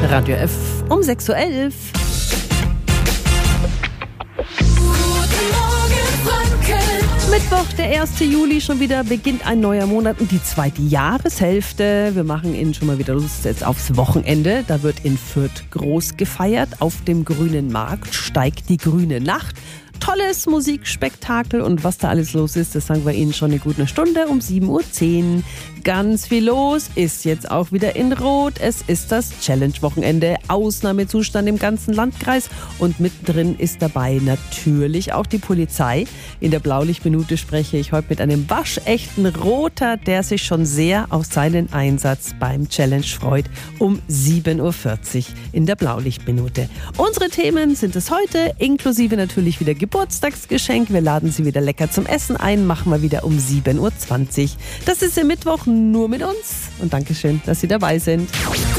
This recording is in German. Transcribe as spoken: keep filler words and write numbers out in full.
Radio F um sechs Uhr elf. Mittwoch, der erste Juli, schon wieder beginnt ein neuer Monat und die zweite Jahreshälfte. Wir machen Ihnen schon mal wieder Lust jetzt aufs Wochenende. Da wird in Fürth groß gefeiert. Auf dem Grünen Markt steigt die grüne Nacht. Tolles Musikspektakel und was da alles los ist, das sagen wir Ihnen schon eine gute Stunde um sieben Uhr zehn. Ganz viel los, ist jetzt auch wieder in Rot. Es ist das Challenge-Wochenende, Ausnahmezustand im ganzen Landkreis und mittendrin ist dabei natürlich auch die Polizei. In der Blaulichtminute spreche ich heute mit einem waschechten Roter, der sich schon sehr auf seinen Einsatz beim Challenge freut, um sieben Uhr vierzig in der Blaulichtminute. Unsere Themen sind es heute, inklusive natürlich wieder Geburtstagsgeschenk. Wir laden Sie wieder lecker zum Essen ein, machen wir wieder um sieben Uhr zwanzig. Das ist im Mittwoch nur mit uns und Dankeschön, dass Sie dabei sind.